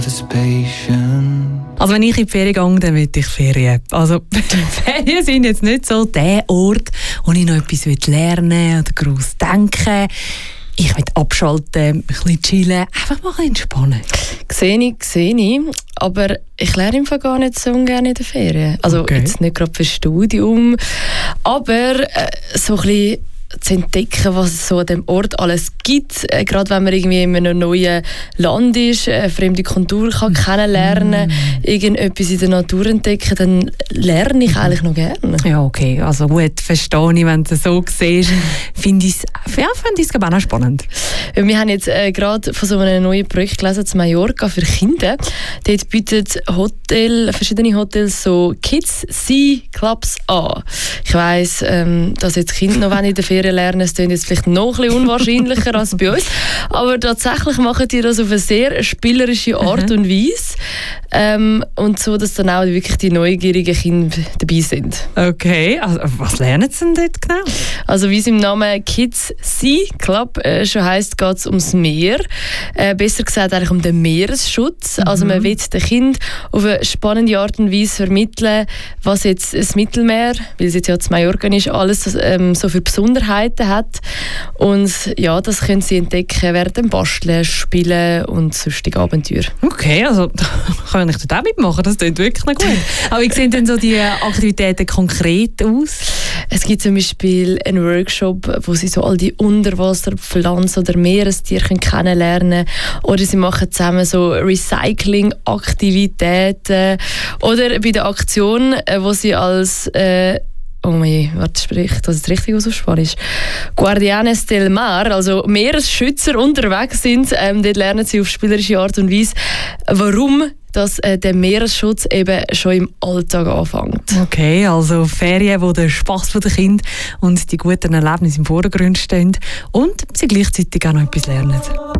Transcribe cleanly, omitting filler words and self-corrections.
Also wenn ich in die Ferien gehe, dann will ich Ferien. Also Ferien sind jetzt nicht so der Ort, wo ich noch etwas lernen oder gross denken. Ich will abschalten, ein bisschen chillen, einfach mal entspannen. Sehe ich. Aber ich lerne im Fall gar nicht so gerne in den Ferien. Also jetzt nicht gerade fürs Studium, aber so ein bisschen zu entdecken, was es so an dem Ort alles gibt. Gerade wenn man irgendwie in einem neuen Land ist, eine fremde Kultur kann kennenlernen, irgendetwas in der Natur entdecken, dann lerne ich eigentlich noch gerne. Ja, okay. Also gut, verstehe ich, wenn du es so siehst. Finde ich es auch noch spannend. Wir haben jetzt gerade von so einem neuen Projekt gelesen, zu Mallorca für Kinder. Dort bieten verschiedene Hotels so Kids-Sea-Clubs an. Ich weiss, dass jetzt Kinder noch in der Ferien lernen, es klingt jetzt vielleicht noch ein bisschen unwahrscheinlicher als bei uns, aber tatsächlich machen die das auf eine sehr spielerische Art und Weise und so, dass dann auch wirklich die neugierigen Kinder dabei sind. Okay, also was lernen sie denn dort genau? Also wie es im Namen Kids Sea Club schon heisst, geht es ums Meer. Besser gesagt eigentlich um den Meeresschutz. Also man will den Kindern auf eine spannende Art und Weise vermitteln, was jetzt das Mittelmeer, weil es jetzt ja zu Mallorca ist, alles so für Besonderheiten hat. Und ja, das können sie entdecken während dem Basteln, Spielen und sonstigen Abenteuern. Okay, also kann ich dort auch mitmachen, das klingt wirklich noch gut. Aber wie sehen denn so die Aktivitäten konkret aus? Es gibt zum Beispiel einen Workshop, wo sie so all die Unterwasserpflanzen oder Meerestiere kennenlernen können. Oder sie machen zusammen so Recycling-Aktivitäten. Oder bei der Aktion, wo sie als oh mein, was spricht das richtig aus auf Spanisch? Guardianes del Mar, also Meeresschützer unterwegs sind. Dort lernen sie auf spielerische Art und Weise, warum dass der Meeresschutz eben schon im Alltag anfängt. Okay, also Ferien, wo der Spass der Kinder und die guten Erlebnisse im Vordergrund stehen und sie gleichzeitig auch noch etwas lernen.